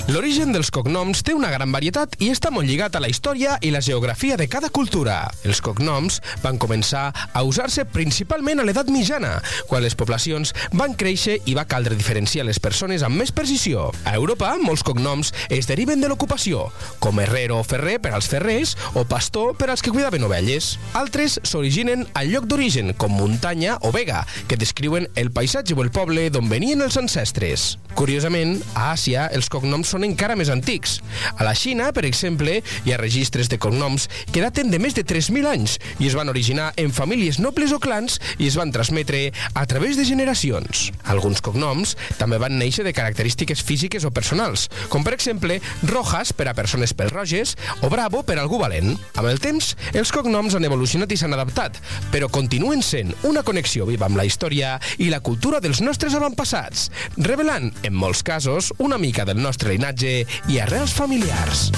L'origen dels cognoms té una gran varietat i està molt lligat a la història i la geografia de cada cultura. Els cognoms van començar a usar-se principalment a l'edat mitjana, quan les poblacions van créixer i va caldre diferenciar les persones amb més precisió. A Europa, molts cognoms es deriven de l'ocupació, com herrero o ferrer per als ferrers o pastor per als que cuidaven ovelles. Altres s'originen al lloc d'origen, com muntanya o vega, que descriuen el paisatge o el poble d'on venien els ancestres. Curiosament, a Àsia els cognoms són encara més antics. A la Xina, per exemple, hi ha registres de cognoms que daten de més de 3.000 anys i es van originar en famílies nobles o clans i es van transmetre a través de generacions. Alguns cognoms també van néixer de característiques físiques o personals, com per exemple Rojas per a persones pèl-roges o Bravo per a algú valent. Amb el temps, els cognoms han evolucionat i s'han adaptat, però continuen sent una connexió viva amb la història i la cultura dels nostres avantpassats, revelant, en molts casos, una mica del nostre llinatge i arrels familiars.